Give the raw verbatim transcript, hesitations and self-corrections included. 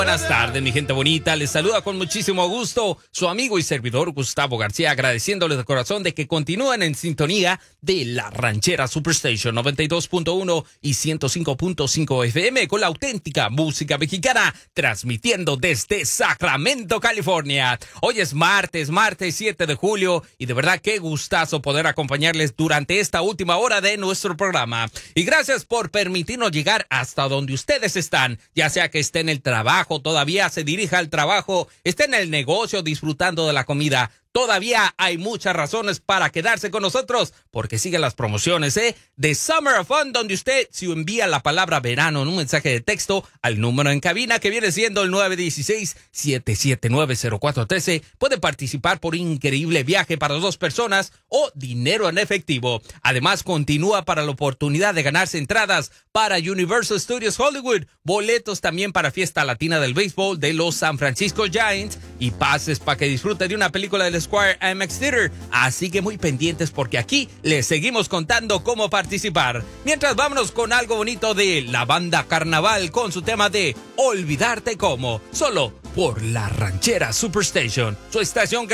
Buenas tardes, mi gente bonita. Les saluda con muchísimo gusto su amigo y servidor Gustavo García, agradeciéndoles de corazón de que continúen en sintonía de la Ranchera Superstation noventa y dos punto uno y ciento cinco punto cinco F M con la auténtica música mexicana, transmitiendo desde Sacramento, California. Hoy es martes, martes siete de julio, y de verdad qué gustazo poder acompañarles durante esta última hora de nuestro programa. Y gracias por permitirnos llegar hasta donde ustedes están, ya sea que esté en el trabajo, todavía se dirija al trabajo, esté en el negocio disfrutando de la comida. Todavía hay muchas razones para quedarse con nosotros, porque siguen las promociones, ¿eh? De Summer of Fun, donde usted, si envía la palabra verano en un mensaje de texto al número en cabina, que viene siendo el nueve uno seis, siete siete nueve, cero cuatro uno tres, puede participar por un increíble viaje para dos personas o dinero en efectivo. Además, continúa para la oportunidad de ganarse entradas para Universal Studios Hollywood, boletos también para Fiesta Latina del Béisbol de los San Francisco Giants y pases para que disfrute de una película del Square I M A X Theater. Así que muy pendientes, porque aquí les seguimos contando cómo participar. Mientras, vámonos con algo bonito de la banda Carnaval con su tema de Olvidarte Cómo, solo por la Ranchera Superstation, su estación que